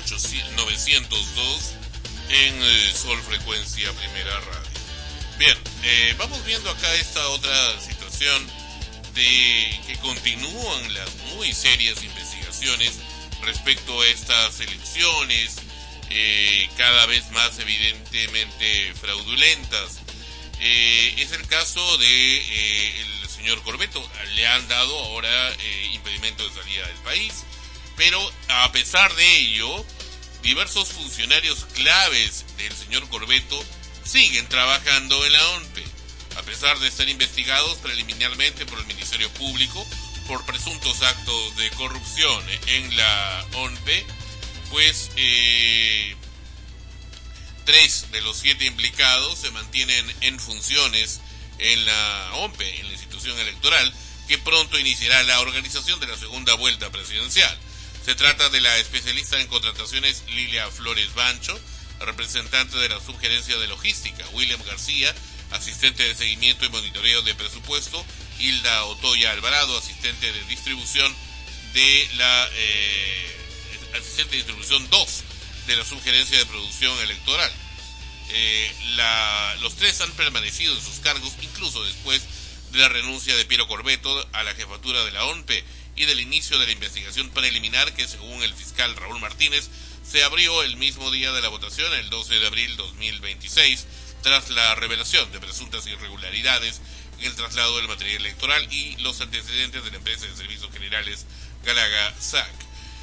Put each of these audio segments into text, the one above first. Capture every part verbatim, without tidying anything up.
novecientos dos en eh, Sol Frecuencia Primera Radio. Bien, eh, vamos viendo acá esta otra situación de que continúan las muy serias investigaciones respecto a estas elecciones, eh, cada vez más evidentemente fraudulentas. Eh, es el caso de eh, el señor Corbeto. Le han dado ahora eh, impedimento de salida del país, pero a pesar de ello, diversos funcionarios claves del señor Corbeto siguen trabajando en la O N P E, a pesar de estar investigados preliminarmente por el Ministerio Público por presuntos actos de corrupción en la O N P E. Pues eh, tres de los siete implicados se mantienen en funciones en la O N P E, en la institución electoral, que pronto iniciará la organización de la segunda vuelta presidencial. Se trata de la especialista en contrataciones Lilia Flores Bancho, representante de la Subgerencia de Logística, William García, asistente de seguimiento y monitoreo de presupuesto, Hilda Otoya Alvarado, asistente de distribución de la eh, asistente de distribución dos de la Subgerencia de Producción Electoral. Eh, la, los tres han permanecido en sus cargos incluso después de la renuncia de Piero Corbeto a la jefatura de la O N P E y del inicio de la investigación preliminar que, según el fiscal Raúl Martínez, se abrió el mismo día de la votación, el doce de abril de dos mil veintiséis, tras la revelación de presuntas irregularidades en el traslado del material electoral y los antecedentes de la empresa de servicios generales Galaga S A C.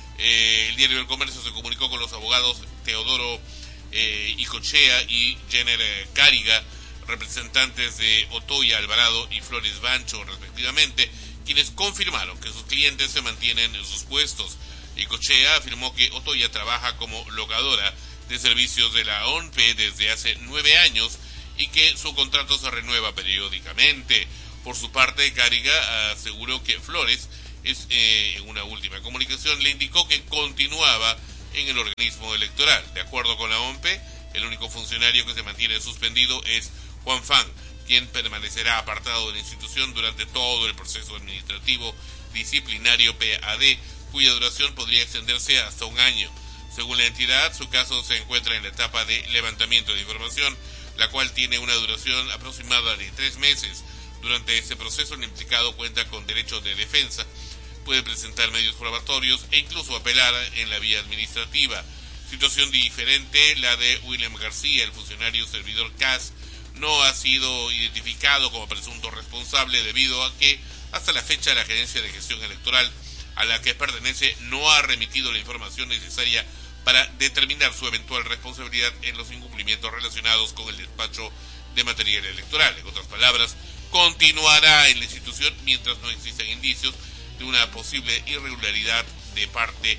Eh, el diario del Comercio se comunicó con los abogados Teodoro eh, Icochea y Jenner eh, Cáriga, representantes de Otoya Alvarado y Flores Bancho, respectivamente, quienes confirmaron que sus clientes se mantienen en sus puestos. Icochea afirmó que Otoya trabaja como locadora de servicios de la O N P E desde hace nueve años y que su contrato se renueva periódicamente. Por su parte, Cáriga aseguró que Flores, es, eh, en una última comunicación, le indicó que continuaba en el organismo electoral. De acuerdo con la O N P E, el único funcionario que se mantiene suspendido es Juan Fan, quien permanecerá apartado de la institución durante todo el proceso administrativo disciplinario P A D, cuya duración podría extenderse hasta un año. Según la entidad, su caso se encuentra en la etapa de levantamiento de información, la cual tiene una duración aproximada de tres meses. Durante este proceso, el implicado cuenta con derecho de defensa, puede presentar medios probatorios e incluso apelar en la vía administrativa. Situación diferente la de William García, el funcionario servidor C A S, no ha sido identificado como presunto responsable debido a que hasta la fecha la Gerencia de Gestión Electoral a la que pertenece no ha remitido la información necesaria para determinar su eventual responsabilidad en los incumplimientos relacionados con el despacho de material electoral. En otras palabras, continuará en la institución mientras no existan indicios de una posible irregularidad de parte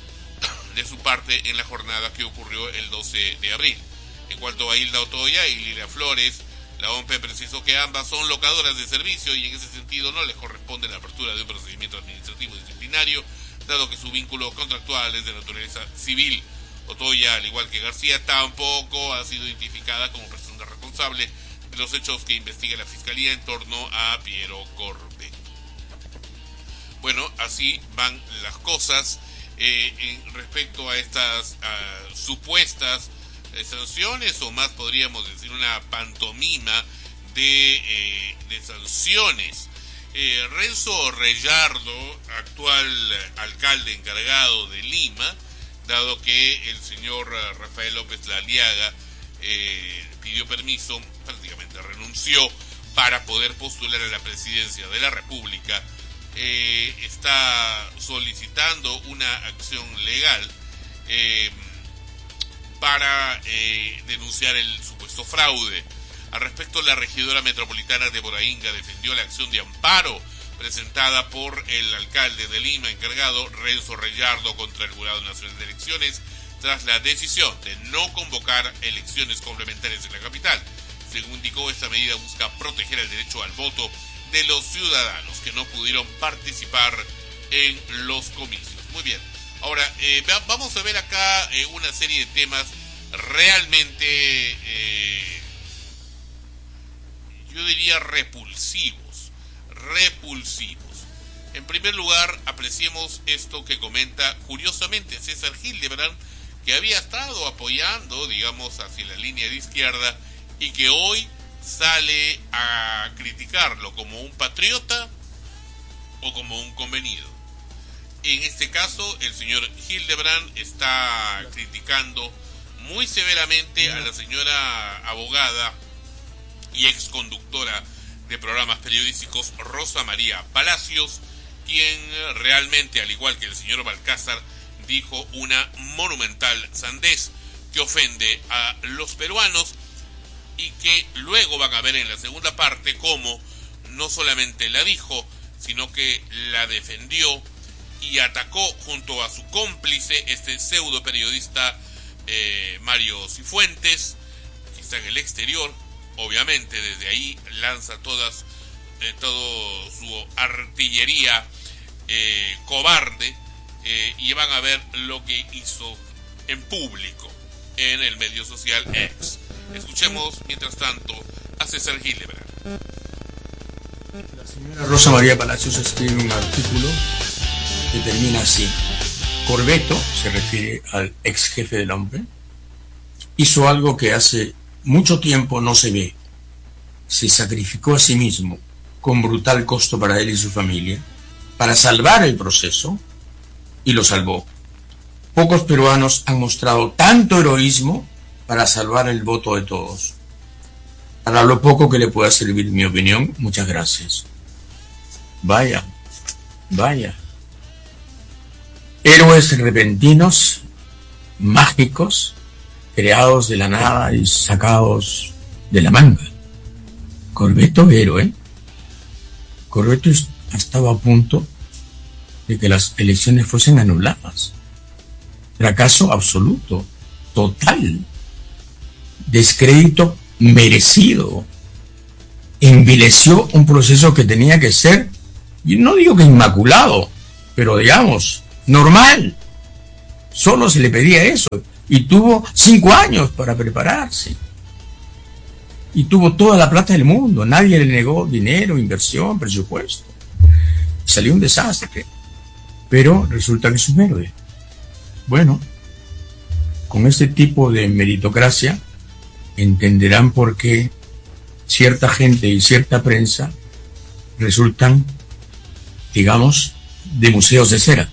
de su parte en la jornada que ocurrió el doce de abril. En cuanto a Hilda Otoya y Lilia Flores, la O N P E precisó que ambas son locadoras de servicio y en ese sentido no les corresponde la apertura de un procedimiento administrativo disciplinario, dado que su vínculo contractual es de naturaleza civil. Otoya, al igual que García, tampoco ha sido identificada como presunta responsable de los hechos que investiga la Fiscalía en torno a Piero Corbeto. Bueno, así van las cosas eh, en respecto a estas uh, supuestas eh, sanciones, o más podríamos decir una pantomima de, eh, de sanciones. Eh, Renzo Reyardo, actual alcalde encargado de Lima, dado que el señor Rafael López Laliaga eh, pidió permiso, prácticamente renunció para poder postular a la presidencia de la República, eh, está solicitando una acción legal eh, para eh, denunciar el supuesto fraude. Al respecto, la regidora metropolitana de Borainga defendió la acción de amparo presentada por el alcalde de Lima encargado, Renzo Reyardo, contra el Jurado Nacional de Elecciones tras la decisión de no convocar elecciones complementarias en la capital. Según indicó, esta medida busca proteger el derecho al voto de los ciudadanos que no pudieron participar en los comicios. Muy bien, ahora eh, vamos a ver acá eh, una serie de temas realmente, eh, yo diría repulsivos, repulsivos. En primer lugar, apreciemos esto que comenta curiosamente César Hildebrand, que había estado apoyando, digamos, hacia la línea de izquierda y que hoy sale a criticarlo como un patriota o como un convenido. En este caso, el señor Hildebrand está criticando muy severamente a la señora abogada y ex conductora de programas periodísticos Rosa María Palacios, quien realmente, al igual que el señor Balcázar, dijo una monumental sandez que ofende a los peruanos y que luego van a ver en la segunda parte cómo no solamente la dijo, sino que la defendió y atacó junto a su cómplice, este pseudo periodista eh, Mario Cifuentes, que está en el exterior. Obviamente desde ahí lanza todas eh, todo su artillería eh, cobarde, eh, y van a ver lo que hizo en público en el medio social X. Escuchemos mientras tanto a César Hildebrand. La señora Rosa María Palacios escribe un artículo que termina así: Corvetto, se refiere al ex jefe del hombre, hizo algo que hace mucho tiempo no se ve. Se sacrificó a sí mismo, con brutal costo para él y su familia, para salvar el proceso, y lo salvó. Pocos peruanos han mostrado tanto heroísmo para salvar el voto de todos. Para lo poco que le pueda servir mi opinión, muchas gracias. Vaya, vaya. Héroes repentinos, mágicos, creados de la nada y sacados de la manga. Corvetto héroe. Corvetto estaba a punto de que las elecciones fuesen anuladas. Fracaso absoluto, total. Descrédito merecido. Envileció un proceso que tenía que ser, yo no digo que inmaculado, pero digamos, normal. Solo se le pedía eso. Y tuvo cinco años para prepararse. Y tuvo toda la plata del mundo. Nadie le negó dinero, inversión, presupuesto. Salió un desastre. Pero resulta que es un héroe. Bueno, con este tipo de meritocracia entenderán por qué cierta gente y cierta prensa resultan, digamos, de museos de cera.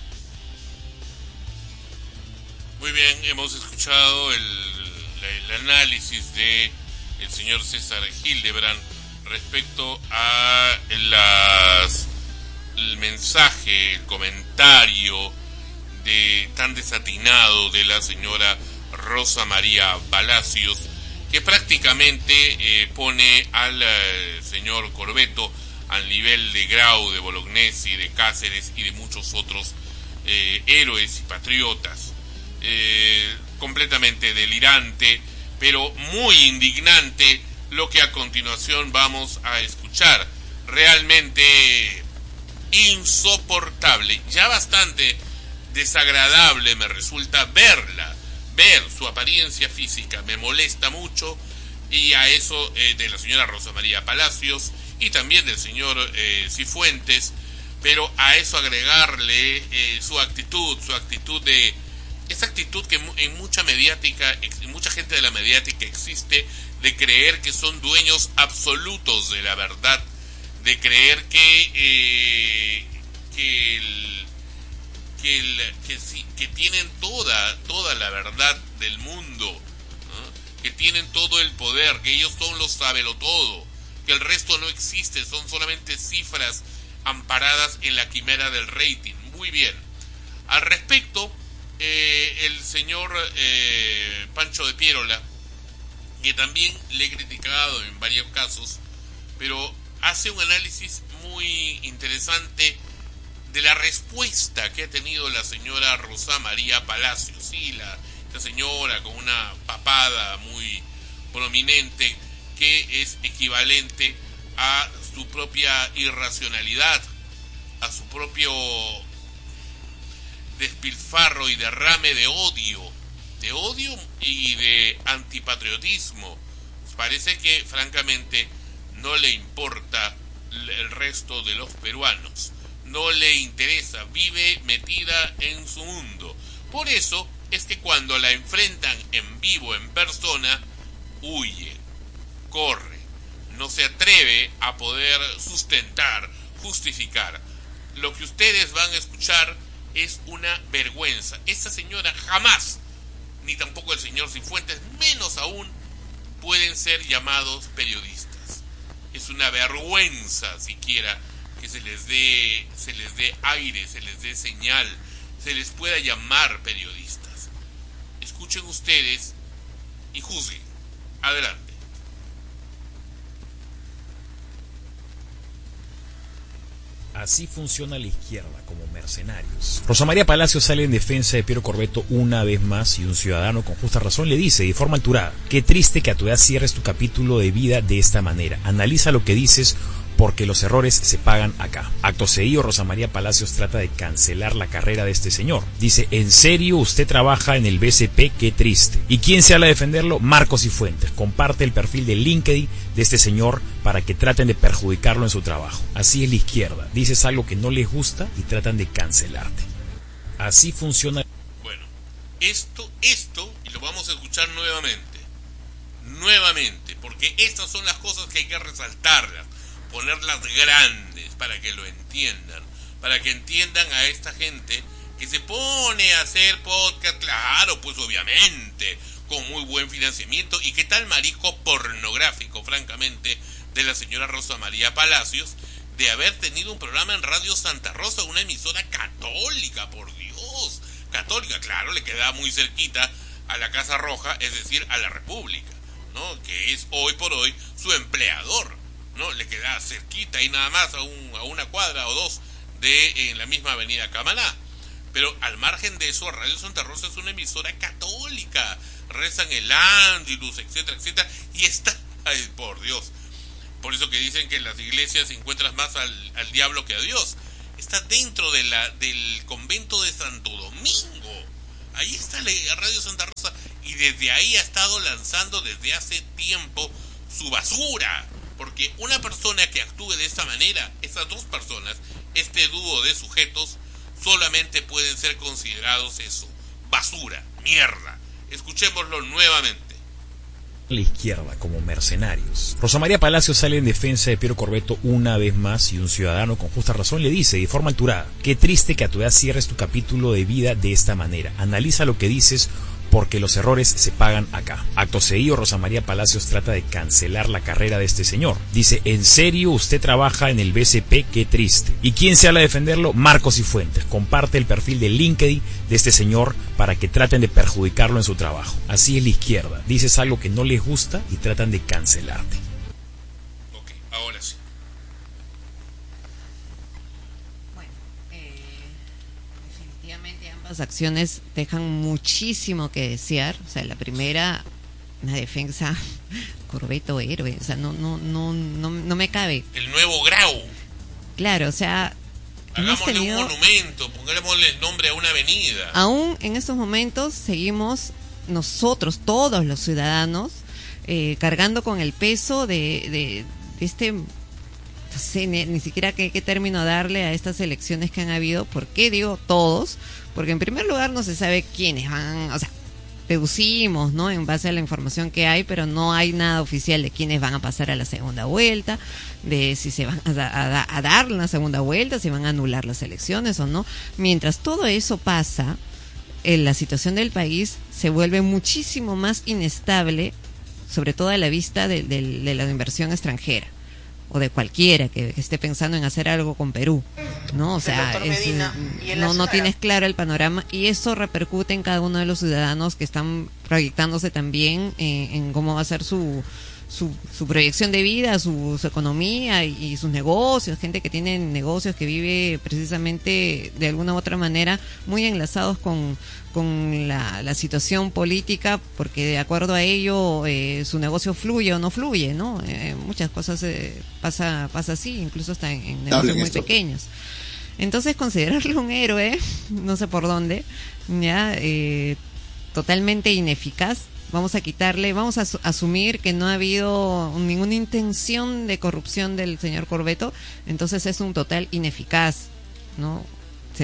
Muy bien, hemos escuchado el, el análisis de el señor César Hildebrand respecto a las, el mensaje, el comentario de tan desatinado de la señora Rosa María Palacios, que prácticamente eh, pone al eh, señor Corvetto al nivel de Grau, de Bolognesi, de Cáceres y de muchos otros eh, héroes y patriotas. Eh, completamente delirante, pero muy indignante lo que a continuación vamos a escuchar. Realmente insoportable, ya bastante desagradable me resulta verla, ver su apariencia física, me molesta mucho, y a eso eh, de la señora Rosa María Palacios y también del señor eh, Cifuentes, pero a eso agregarle eh, su actitud, su actitud de esa actitud que en mucha mediática, en mucha gente de la mediática existe, de creer que son dueños absolutos de la verdad, de creer que eh, que el, que, el, que, sí, que tienen toda toda la verdad del mundo, ¿no? Que tienen todo el poder, que ellos son los sabelotodo, que el resto no existe, son solamente cifras amparadas en la quimera del rating. Muy bien. Al respecto, Eh, el señor eh, Pancho de Pierola, que también le he criticado en varios casos, pero hace un análisis muy interesante de la respuesta que ha tenido la señora Rosa María Palacios. Sí, la, esta señora con una papada muy prominente que es equivalente a su propia irracionalidad, a su propio despilfarro y derrame de odio, de odio y de antipatriotismo. Parece que francamente no le importa el resto de los peruanos, no le interesa, vive metida en su mundo. Por eso es que cuando la enfrentan en vivo, en persona, huye, corre, no se atreve a poder sustentar, justificar. Lo que ustedes van a escuchar es una vergüenza. Esta señora jamás, ni tampoco el señor Cifuentes, menos aún, pueden ser llamados periodistas. Es una vergüenza siquiera que se les dé, se les dé aire, se les dé señal, se les pueda llamar periodistas. Escuchen ustedes y juzguen. Adelante. Así funciona la izquierda, como mercenarios. Rosa María Palacios sale en defensa de Piero Corvetto una vez más y un ciudadano con justa razón le dice de forma alturada: qué triste que a tu edad cierres tu capítulo de vida de esta manera. Analiza lo que dices, porque los errores se pagan acá. Acto seguido, Rosa María Palacios trata de cancelar la carrera de este señor. Dice: ¿en serio usted trabaja en el B C P? ¡Qué triste! ¿Y quién se habla a defenderlo? Marcos Cifuentes. Comparte el perfil de LinkedIn de este señor para que traten de perjudicarlo en su trabajo. Así es la izquierda. Dices algo que no les gusta y tratan de cancelarte. Así funciona. Bueno, esto, esto, y lo vamos a escuchar nuevamente. Nuevamente, porque estas son las cosas que hay que resaltarlas. Ponerlas grandes para que lo entiendan, para que entiendan a esta gente que se pone a hacer podcast, claro, pues obviamente, con muy buen financiamiento. Y qué tal marisco pornográfico, francamente, de la señora Rosa María Palacios, de haber tenido un programa en Radio Santa Rosa, una emisora católica, por Dios, católica, claro, le quedaba muy cerquita a la Casa Roja, es decir, a la República, ¿no? Que es hoy por hoy su empleador. No, le queda cerquita y nada más a, un, a una cuadra o dos de en la misma avenida Camaná. Pero al margen de eso, Radio Santa Rosa es una emisora católica. Rezan el Andilus, etcétera, etcétera. Y está, ay, por Dios. Por eso que dicen que en las iglesias encuentras más al, al diablo que a Dios. Está dentro de la, del convento de Santo Domingo. Ahí está la Radio Santa Rosa. Y desde ahí ha estado lanzando desde hace tiempo su basura. Porque una persona que actúe de esta manera, esas dos personas, este dúo de sujetos, solamente pueden ser considerados eso, basura, mierda. Escuchémoslo nuevamente. La izquierda, como mercenarios. Rosa María Palacios sale en defensa de Piero Corvetto una vez más y un ciudadano con justa razón le dice de forma alturada: qué triste que a tu edad cierres tu capítulo de vida de esta manera. Analiza lo que dices, porque los errores se pagan acá. Acto seguido, Rosa María Palacios trata de cancelar la carrera de este señor. Dice: ¿en serio usted trabaja en el B C P? ¡Qué triste! ¿Y quién se habla a defenderlo? Marcos Cifuentes. Comparte el perfil de LinkedIn de este señor para que traten de perjudicarlo en su trabajo. Así es la izquierda. Dices algo que no les gusta y tratan de cancelarte. Ok, ahora sí. Las acciones dejan muchísimo que desear. O sea, la primera, una defensa, Corvetto héroe, o sea, no, no, no, no, no me cabe. El nuevo Grau. Claro, o sea, hagámosle tenido, un monumento, pongámosle el nombre a una avenida. Aún en estos momentos seguimos nosotros, todos los ciudadanos, eh, cargando con el peso de, de, de este, no sé, ni, ni siquiera qué, qué término darle a estas elecciones que han habido. ¿Por qué digo todos? Porque en primer lugar no se sabe quiénes van, o sea, deducimos, ¿no?, en base a la información que hay, pero no hay nada oficial de quiénes van a pasar a la segunda vuelta, de si se van a, a, a dar una segunda vuelta, si van a anular las elecciones o no. Mientras todo eso pasa, eh, la situación del país se vuelve muchísimo más inestable, sobre todo a la vista de, de, de la inversión extranjera, o de cualquiera que, que esté pensando en hacer algo con Perú, ¿no? O sea, es, no, no tienes claro el panorama, y eso repercute en cada uno de los ciudadanos que están proyectándose también en, en cómo va a ser su, su, su proyección de vida, su, su economía y, y sus negocios, gente que tiene negocios, que vive precisamente de alguna u otra manera muy enlazados con con la, la situación política, porque de acuerdo a ello eh, su negocio fluye o no fluye, ¿no? Eh, muchas cosas eh, pasa pasa así, incluso hasta en, en negocios muy esto. pequeños. Entonces, considerarlo un héroe, no sé por dónde, ya eh, totalmente ineficaz. Vamos a quitarle, vamos a su- asumir que no ha habido ninguna intención de corrupción del señor Corvetto, entonces es un total ineficaz, ¿no? Se le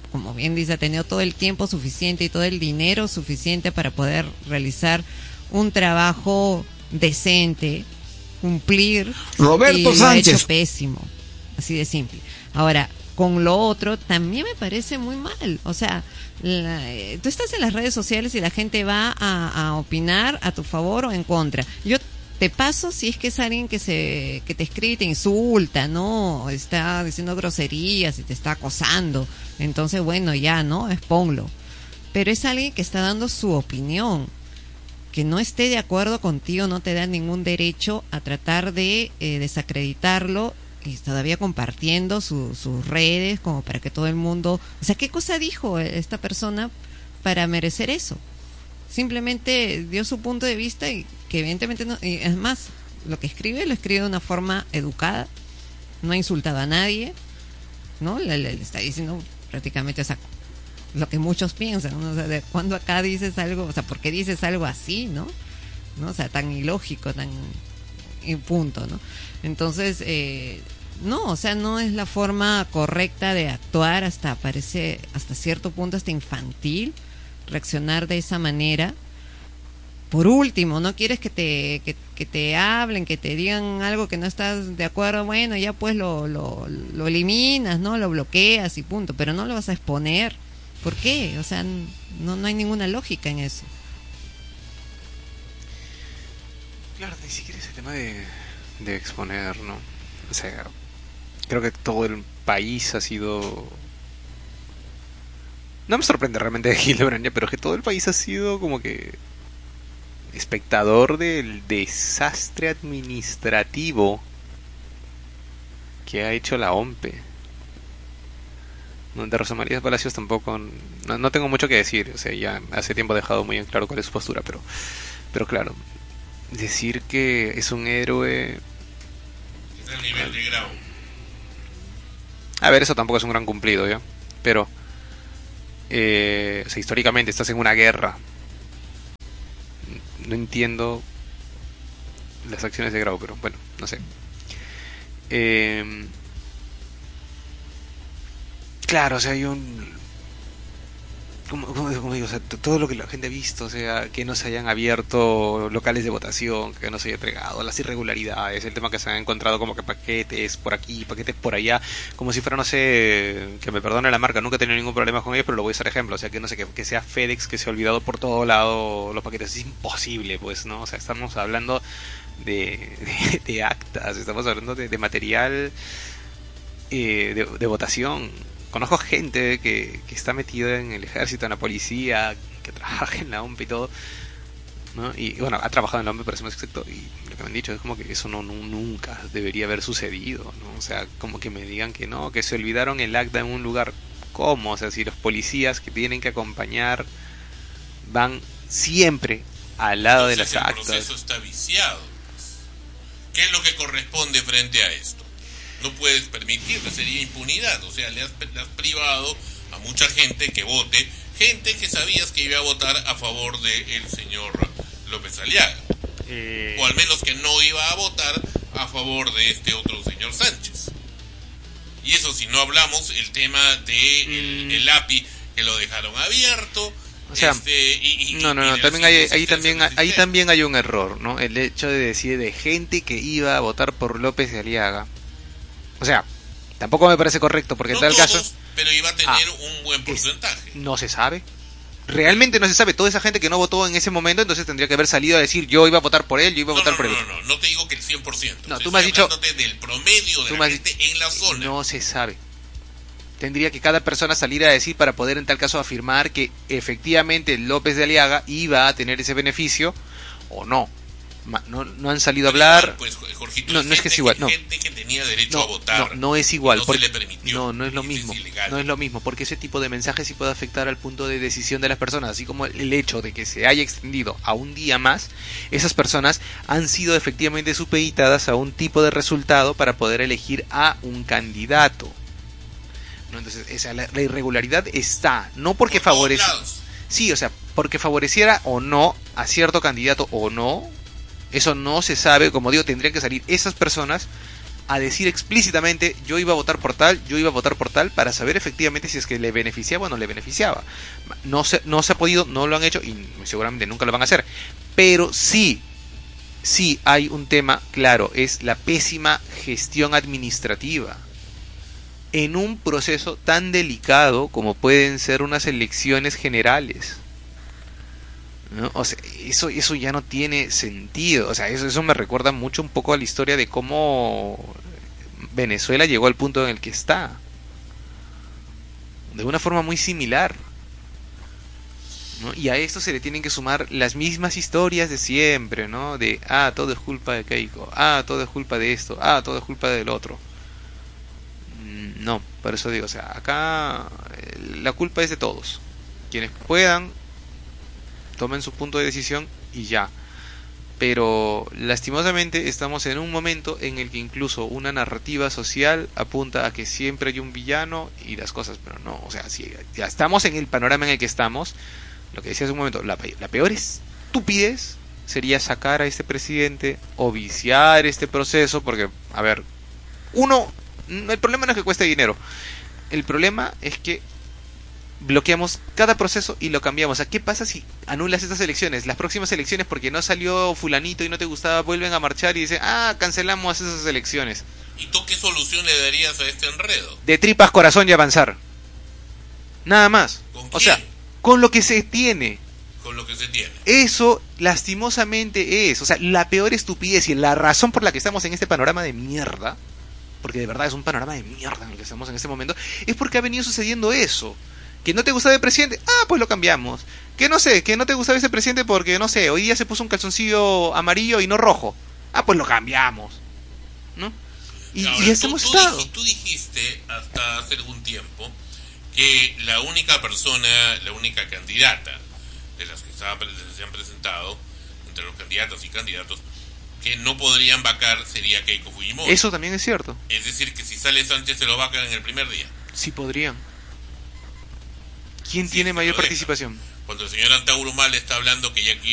como bien dice, ha tenido todo el tiempo suficiente y todo el dinero suficiente para poder realizar un trabajo decente, cumplir. Roberto y lo Sánchez. ha hecho pésimo, así de simple. Ahora, con lo otro también me parece muy mal. O sea, la, eh, tú estás en las redes sociales y la gente va a, a opinar a tu favor o en contra. Yo te paso si es que es alguien que se que te escribe y te insulta, ¿no? Está diciendo groserías y te está acosando. Entonces, bueno, ya, ¿no? Exponlo. Pero es alguien que está dando su opinión. Que no esté de acuerdo contigo no te da ningún derecho a tratar de eh, desacreditarlo y todavía compartiendo su, sus redes como para que todo el mundo... O sea, ¿qué cosa dijo esta persona para merecer eso? Simplemente dio su punto de vista y que evidentemente no... Y es más, lo que escribe lo escribe de una forma educada, no ha insultado a nadie, ¿no? Le, le, le está diciendo prácticamente, o sea, lo que muchos piensan, ¿no? O sea, de cuando acá dices algo, o sea, ¿por qué dices algo así, no? ¿No? O sea, tan ilógico, tan... y punto, ¿no? Entonces, eh, no, o sea, no es la forma correcta de actuar, hasta parece, hasta cierto punto, hasta infantil, reaccionar de esa manera. Por último, no quieres que te, que, que te hablen, que te digan algo que no estás de acuerdo, bueno, ya pues lo, lo, lo eliminas, ¿no? Lo bloqueas y punto, pero no lo vas a exponer. ¿Por qué? O sea, no, no hay ninguna lógica en eso. Claro, ni siquiera ese tema de, de exponer, ¿no? O sea, creo que todo el país ha sido... No me sorprende realmente de Hildebrand, pero que todo el país ha sido como que espectador del desastre administrativo que ha hecho la O M P E. De Rosa María Palacios tampoco... No, no tengo mucho que decir, o sea, ya hace tiempo he dejado muy en claro cuál es su postura, pero, pero claro... Decir que es un héroe... Es el nivel de grado. A ver, eso tampoco es un gran cumplido, ¿ya? Pero... Eh, o sea, históricamente estás en una guerra. No entiendo las acciones de Grau, pero bueno, no sé. Eh, claro, o sea, hay un... Como, como, como digo, o sea, todo lo que la gente ha visto, o sea, que no se hayan abierto locales de votación, que no se haya entregado, las irregularidades, el tema que se han encontrado como que paquetes por aquí, paquetes por allá, como si fuera, no sé, que me perdone la marca, nunca he tenido ningún problema con ellos, pero lo voy a usar ejemplo, o sea, que no sé, que, que sea FedEx, que se ha olvidado por todo lado los paquetes, es imposible, pues, ¿no? O sea, estamos hablando de, de, de actas, estamos hablando de, de material eh, de, de votación. Conozco gente que, que está metida en el ejército, en la policía, que trabaja en la O M P E y todo, ¿no? Y bueno, ha trabajado en la O M P E, por eso me exacto, y lo que me han dicho es como que eso no, no nunca debería haber sucedido, ¿no? O sea, como que me digan que no, que se olvidaron el acta en un lugar. ¿Cómo? O sea, si los policías que tienen que acompañar van siempre al lado Entonces, de las el actas. El proceso está viciado. ¿Qué es lo que corresponde frente a esto? No puedes permitirle, sería impunidad, o sea, le has, le has privado a mucha gente que vote, gente que sabías que iba a votar a favor del señor López Aliaga, eh... o al menos que no iba a votar a favor de este otro señor Sánchez. Y eso si no hablamos el tema de el, mm. el A P I, que lo dejaron abierto. O sea, este, y, y, no, no, no, también hay, ahí también ahí también hay un error, ¿no? El hecho de decir de gente que iba a votar por López de Aliaga. O sea, tampoco me parece correcto, porque no en tal todos, caso... pero iba a tener ah, un buen porcentaje. Es, no se sabe. Realmente no se sabe. Toda esa gente que no votó en ese momento, entonces tendría que haber salido a decir yo iba a votar por él, yo iba a no, votar no, por no, él. No, no, no, no te digo que el cien por ciento. No, o sea, tú me has dicho... del promedio de la gente en la zona. No se sabe. Tendría que cada persona salir a decir para poder en tal caso afirmar que efectivamente López de Aliaga iba a tener ese beneficio o no. No, no han salido a hablar. Pues, Jorgito, no, no es que es igual. Que, no. Gente que tenía derecho no, a votar. No, no es igual. No porque, se le permitió. No, no es lo mismo. Es no es lo mismo, porque ese tipo de mensajes sí puede afectar al punto de decisión de las personas, así como el hecho de que se haya extendido a un día más. Esas personas han sido efectivamente supeditadas a un tipo de resultado para poder elegir a un candidato. ¿No? Entonces, esa, la, la irregularidad está, no porque Por favorece. Sí, o sea, porque favoreciera o no a cierto candidato o no. Eso no se sabe, como digo, tendrían que salir esas personas a decir explícitamente yo iba a votar por tal, yo iba a votar por tal, para saber efectivamente si es que le beneficiaba o no le beneficiaba. No se, no se ha podido, no lo han hecho y seguramente nunca lo van a hacer. Pero sí, sí hay un tema claro, es la pésima gestión administrativa en un proceso tan delicado como pueden ser unas elecciones generales, ¿no? O sea, eso, eso ya no tiene sentido. O sea, eso, eso me recuerda mucho un poco a la historia de cómo Venezuela llegó al punto en el que está, de una forma muy similar, ¿no? Y a esto se le tienen que sumar las mismas historias de siempre, ¿no? De, ah, todo es culpa de Keiko, ah, todo es culpa de esto, ah, todo es culpa del otro. No, por eso digo, o sea, acá la culpa es de todos. Quienes puedan, tomen su punto de decisión y ya. Pero lastimosamente estamos en un momento en el que incluso una narrativa social apunta a que siempre hay un villano y las cosas, pero no, o sea, si ya estamos en el panorama en el que estamos, lo que decía hace un momento, la, la peor estupidez sería sacar a este presidente o viciar este proceso, porque, a ver, uno, el problema no es que cueste dinero, el problema es que bloqueamos cada proceso y lo cambiamos. O sea, ¿qué pasa si anulas estas elecciones? Las próximas elecciones, porque no salió fulanito y no te gustaba, vuelven a marchar y dicen, ah, cancelamos esas elecciones. ¿Y tú qué solución le darías a este enredo? De tripas corazón y avanzar. Nada más. ¿Con quién? O sea, con lo que se tiene. Con lo que se tiene. Eso, lastimosamente, es, o sea, la peor estupidez y la razón por la que estamos en este panorama de mierda, porque de verdad es un panorama de mierda en el que estamos en este momento, es porque ha venido sucediendo eso. Que no te gustaba el presidente, ah, pues lo cambiamos. Que no sé, que no te gustaba ese presidente porque, no sé, hoy día se puso un calzoncillo amarillo y no rojo. Ah, pues lo cambiamos, ¿no? Y, ahora, y así tú, hemos tú estado. Dijiste, tú dijiste hasta hace algún tiempo que la única persona, la única candidata de las que estaban, se han presentado, entre los candidatos y candidatos, que no podrían vacar sería Keiko Fujimori. Eso también es cierto. Es decir, que si sale Sánchez se lo vacan en el primer día. Sí podrían. ¿Quién Sí, tiene mayor lo deja. participación? Cuando el señor Antauro Mal está hablando que ya